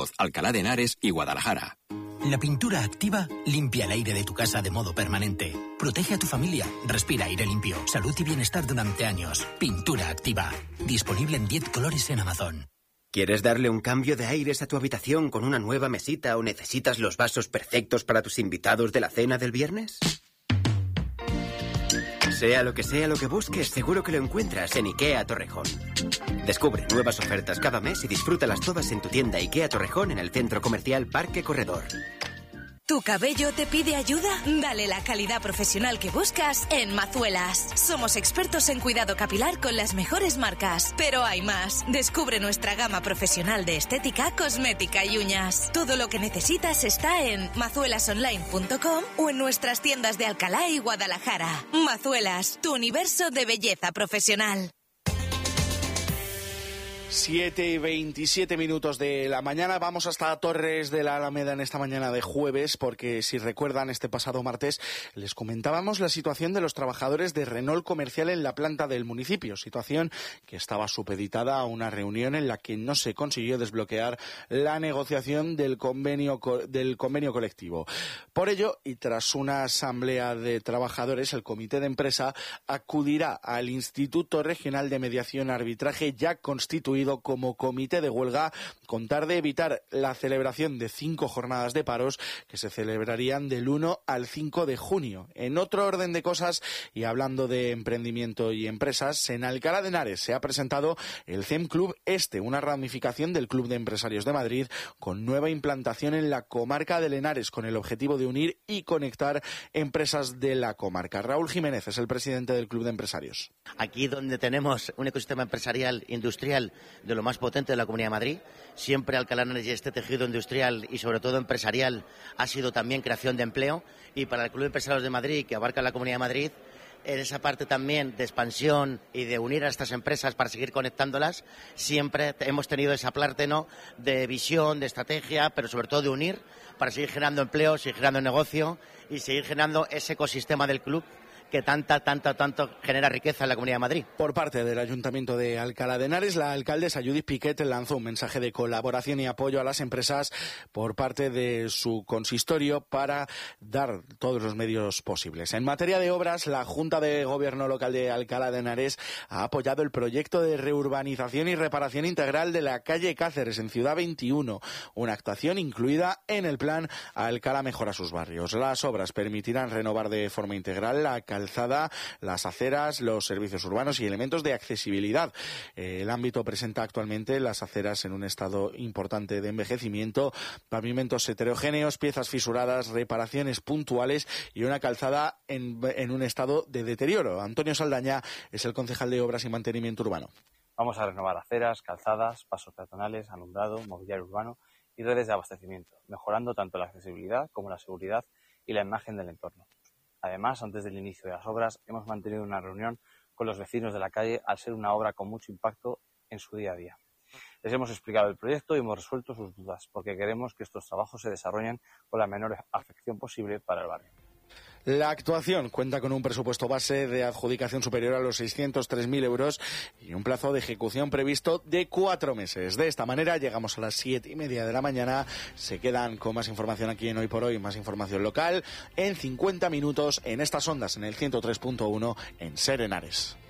Badajoz, Alcalá de Henares y Guadalajara. La pintura activa limpia el aire de tu casa de modo permanente. Protege a tu familia. Respira aire limpio. Salud y bienestar durante años. Pintura activa. Disponible en 10 colores en Amazon. ¿Quieres darle un cambio de aires a tu habitación con una nueva mesita o necesitas los vasos perfectos para tus invitados de la cena del viernes? Sea lo que busques, seguro que lo encuentras en IKEA Torrejón. Descubre nuevas ofertas cada mes y disfrútalas todas en tu tienda IKEA Torrejón en el Centro Comercial Parque Corredor. ¿Tu cabello te pide ayuda? Dale la calidad profesional que buscas en Mazuelas. Somos expertos en cuidado capilar con las mejores marcas. Pero hay más. Descubre nuestra gama profesional de estética, cosmética y uñas. Todo lo que necesitas está en mazuelasonline.com o en nuestras tiendas de Alcalá y Guadalajara. Mazuelas, tu universo de belleza profesional. 7:27 de la mañana. Vamos hasta Torres de la Alameda en esta mañana de jueves, porque si recuerdan, este pasado martes les comentábamos la situación de los trabajadores de Renault Comercial en la planta del municipio, situación que estaba supeditada a una reunión en la que no se consiguió desbloquear la negociación del convenio colectivo. Por ello, y tras una asamblea de trabajadores, el comité de empresa acudirá al Instituto Regional de Mediación y Arbitraje ya constituido como comité de huelga, con tal de evitar la celebración de 5 jornadas de paros que se celebrarían del 1 al 5 de junio. En otro orden de cosas, y hablando de emprendimiento y empresas, en Alcalá de Henares se ha presentado el CEM Club Este, una ramificación del Club de Empresarios de Madrid, con nueva implantación en la comarca del Henares, con el objetivo de unir y conectar empresas de la comarca. Raúl Jiménez es el presidente del Club de Empresarios. Aquí donde tenemos un ecosistema empresarial, industrial, de lo más potente de la Comunidad de Madrid, siempre Alcalá de Henares y este tejido industrial y sobre todo empresarial ha sido también creación de empleo, y para el Club de Empresarios de Madrid, que abarca la Comunidad de Madrid, en esa parte también de expansión y de unir a estas empresas para seguir conectándolas, siempre hemos tenido esa parte, ¿no?, de visión, de estrategia, pero sobre todo de unir para seguir generando empleo, seguir generando negocio y seguir generando ese ecosistema del club que tanto genera riqueza en la Comunidad de Madrid. Por parte del Ayuntamiento de Alcalá de Henares, la alcaldesa Judith Piquet lanzó un mensaje de colaboración y apoyo a las empresas por parte de su consistorio para dar todos los medios posibles. En materia de obras, la Junta de Gobierno Local de Alcalá de Henares ha apoyado el proyecto de reurbanización y reparación integral de la calle Cáceres en Ciudad 21, una actuación incluida en el plan Alcalá Mejora sus barrios. Las obras permitirán renovar de forma integral la calzada, las aceras, los servicios urbanos y elementos de accesibilidad. El ámbito presenta actualmente las aceras en un estado importante de envejecimiento, pavimentos heterogéneos, piezas fisuradas, reparaciones puntuales y una calzada en un estado de deterioro. Antonio Saldaña es el concejal de Obras y Mantenimiento Urbano. Vamos a renovar aceras, calzadas, pasos peatonales, alumbrado, mobiliario urbano y redes de abastecimiento, mejorando tanto la accesibilidad como la seguridad y la imagen del entorno. Además, antes del inicio de las obras, hemos mantenido una reunión con los vecinos de la calle, al ser una obra con mucho impacto en su día a día. Les hemos explicado el proyecto y hemos resuelto sus dudas, porque queremos que estos trabajos se desarrollen con la menor afección posible para el barrio. La actuación cuenta con un presupuesto base de adjudicación superior a los 603.000 euros y un plazo de ejecución previsto de 4 meses. De esta manera llegamos a las 7:30 de la mañana. Se quedan con más información aquí en Hoy por Hoy, más información local en 50 minutos en estas ondas, en el 103.1 en Ser Henares.